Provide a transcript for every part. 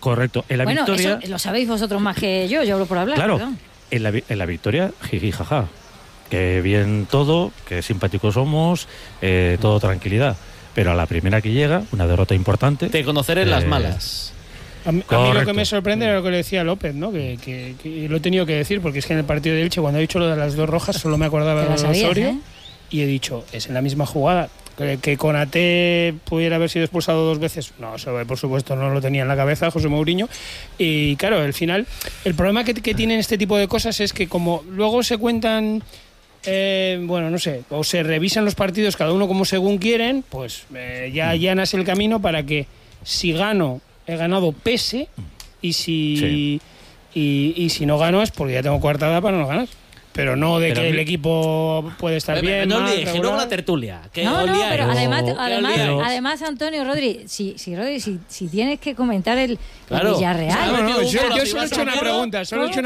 Correcto. En la victoria... Eso lo sabéis vosotros más que yo hablo por hablar. Claro, perdón. en la victoria, jiji, jaja. Que bien todo, que simpáticos somos, todo tranquilidad. Pero a la primera que llega, una derrota importante... Te conoceré las malas. A mí lo que me sorprende era lo que le decía López, ¿no? Que lo he tenido que decir, porque es que en el partido de Elche, cuando he dicho lo de las 2 rojas, solo me acordaba de Osorio. Y he dicho, es en la misma jugada. Que Konaté pudiera haber sido expulsado 2 veces, no, eso por supuesto no lo tenía en la cabeza José Mourinho. Y claro, al final, el problema que tienen este tipo de cosas es que como luego se cuentan, bueno, no sé, o se revisan los partidos cada uno como según quieren, pues ya allanas el camino para que si gano, he ganado pese, y si, y si no gano es porque ya tengo coartada para no ganar. Pero no de que el equipo puede estar bien. No olvides, que luego la tertulia. No, pero además, Antonio, Rodri, si tienes que comentar el Villarreal. Yo solo he hecho una pregunta.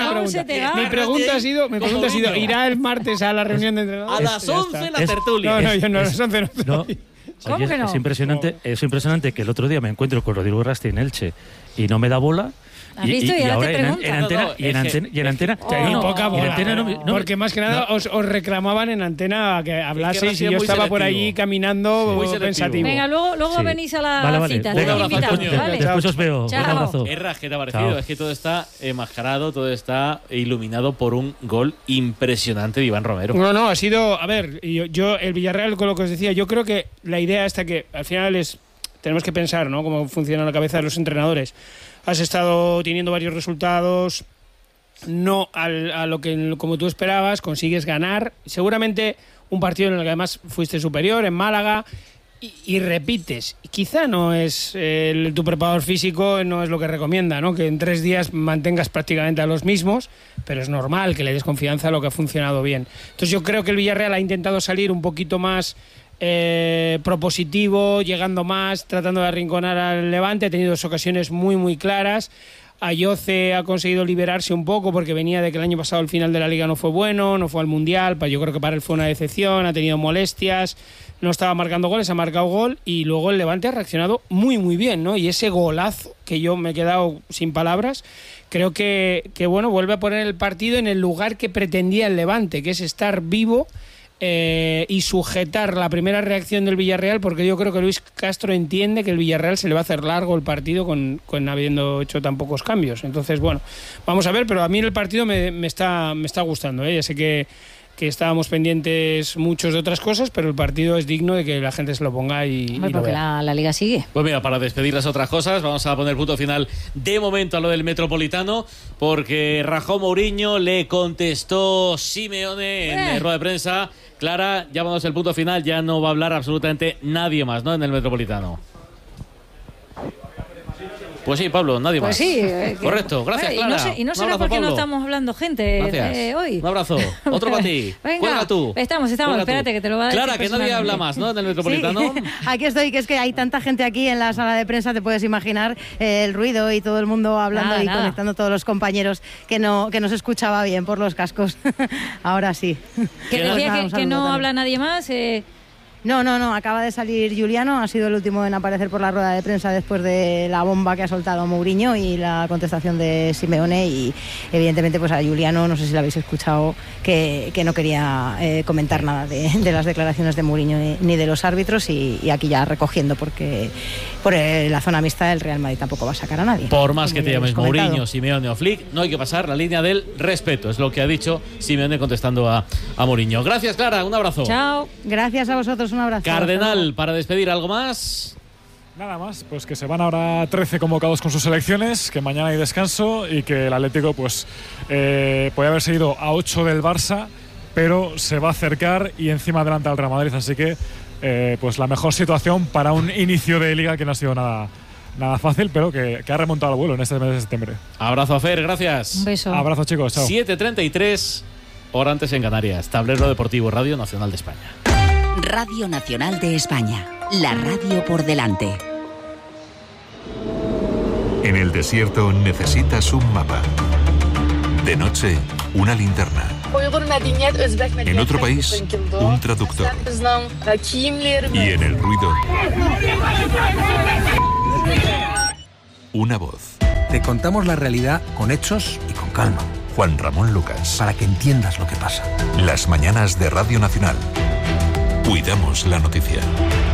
Mi pregunta ha sido, ¿irá el martes a la reunión de entrenadores? A las 11 la tertulia. No, yo no, a las 11 no. ¿Cómo que no? Es impresionante que el otro día me encuentro con Rodrigo Rasti en Elche y no me da bola. ¿Has visto? Y ahora te preguntan. En antena poca bola. Porque más que nada os reclamaban en antena que hablaseis y yo estaba por allí caminando pensativo. Venga, luego venís a la cita. Después os veo. Chao. Un abrazo. Erras, ¿qué te ha parecido? Es que todo está enmascarado, todo está iluminado por un gol impresionante de Iván Romero. No, ha sido... A ver, yo el Villarreal, con lo que os decía, yo creo que la idea esta que al final es... Tenemos que pensar, ¿no?, cómo funciona la cabeza de los entrenadores. Has estado teniendo varios resultados, no a lo que como tú esperabas, consigues ganar. Seguramente un partido en el que además fuiste superior, en Málaga, y repites. Quizá no es tu preparador físico, no es lo que recomienda, ¿no?, que en 3 días mantengas prácticamente a los mismos, pero es normal que le des confianza a lo que ha funcionado bien. Entonces yo creo que el Villarreal ha intentado salir un poquito más... propositivo, llegando más, tratando de arrinconar al Levante. Ha tenido 2 ocasiones muy muy claras. Ayoce ha conseguido liberarse un poco porque venía de que el año pasado el final de la Liga no fue bueno, no fue al Mundial, yo creo que para él fue una decepción, ha tenido molestias, no estaba marcando goles, ha marcado gol, y luego el Levante ha reaccionado muy muy bien, ¿no? Y ese golazo, que yo me he quedado sin palabras, creo que bueno, vuelve a poner el partido en el lugar que pretendía el Levante, que es estar vivo y sujetar la primera reacción del Villarreal, porque yo creo que Luis Castro entiende que el Villarreal se le va a hacer largo el partido con habiendo hecho tan pocos cambios. Entonces, bueno, vamos a ver, pero a mí el partido me está gustando, ¿eh? Ya sé que estábamos pendientes muchos de otras cosas, pero el partido es digno de que la gente se lo ponga y porque la Liga sigue. Pues mira, para despedir las otras cosas, vamos a poner punto final de momento a lo del Metropolitano, porque rajó Mourinho, le contestó Simeone en rueda de prensa. Clara, ya vamos al punto final, ya no va a hablar absolutamente nadie más, ¿no?, en el Metropolitano. Pues sí, Pablo, nadie más. Pues sí. Correcto, gracias, Clara. Y no será porque no estamos hablando gente hoy. Un abrazo. Otro para ti. Venga, cuelga tú. Estamos. Espérate, que te lo va a decir. Clara, que nadie habla más, ¿no?, en el Metropolitano. Sí. Aquí estoy, que es que hay tanta gente aquí en la sala de prensa, te puedes imaginar el ruido y todo el mundo hablando conectando todos los compañeros que nos escuchaba bien por los cascos. Ahora sí. Que decía que no habla nadie más. No, acaba de salir Giuliano, ha sido el último en aparecer por la rueda de prensa después de la bomba que ha soltado Mourinho y la contestación de Simeone, y evidentemente pues a Giuliano, no sé si lo habéis escuchado, que no quería comentar nada de las declaraciones de Mourinho ni de los árbitros, y aquí ya recogiendo, porque por la zona mixta el Real Madrid tampoco va a sacar a nadie. Por más que te llames Mourinho, Simeone o Flick, no hay que pasar la línea del respeto, es lo que ha dicho Simeone contestando a Mourinho. Gracias, Clara, un abrazo. Chao. Gracias a vosotros. Un abrazo. Cardenal, para despedir, ¿algo más? Nada más, pues que se van ahora 13 convocados con sus selecciones, que mañana hay descanso y que el Atlético pues puede haberse ido a 8 del Barça, pero se va a acercar y encima adelanta al Real Madrid, así que pues la mejor situación para un inicio de Liga que no ha sido nada fácil, pero que ha remontado el vuelo en este mes de septiembre. Abrazo a Fer, gracias. Un beso. Abrazo, chicos, chao. 7:33, hora antes en Canarias. Tablero Deportivo, Radio Nacional de España. Radio Nacional de España, la radio por delante. En el desierto necesitas un mapa. De noche, una linterna. En otro país, un traductor. Y en el ruido, una voz. Te contamos la realidad con hechos y con calma. Juan Ramón Lucas. Para que entiendas lo que pasa. Las mañanas de Radio Nacional. Cuidamos la noticia.